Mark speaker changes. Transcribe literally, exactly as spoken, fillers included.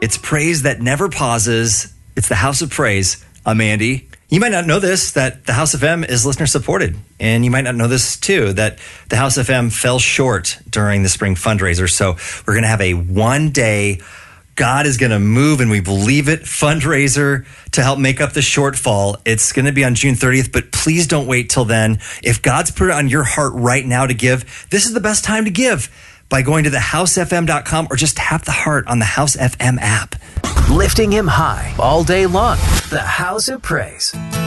Speaker 1: It's praise that never pauses. It's the House of Praise. I'm Andy. You might not know this, that the House F M is listener supported. And you might not know this too, that the House F M fell short during the spring fundraiser. So we're going to have a one day God is going to move and we believe it fundraiser to help make up the shortfall. It's going to be on June thirtieth, but please don't wait till then. If God's put it on your heart right now to give, this is the best time to give by going to the house f m dot com or just tap the heart on the House F M app.
Speaker 2: Lifting him high all day long. The House of Praise.